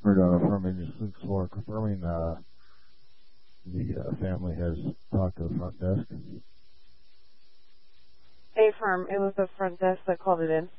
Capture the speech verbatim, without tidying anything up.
Or uh, from Agency for confirming uh, the uh, family has talked to the front desk. A firm. It was the front desk that called it in.